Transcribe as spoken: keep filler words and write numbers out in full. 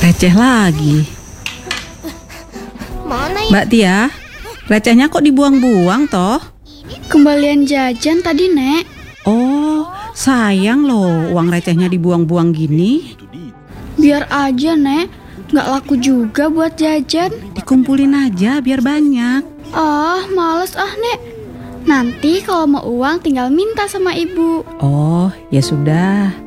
Receh lagi. Mana ya? Mbak Tia, recehnya kok dibuang-buang toh? Kembalian jajan tadi, Nek. Oh, sayang loh uang recehnya dibuang-buang gini. Biar aja, Nek. Nggak laku juga buat jajan. Dikumpulin aja biar banyak. Ah, males ah, Nek. Nanti kalau mau uang tinggal minta sama ibu. Oh, ya sudah.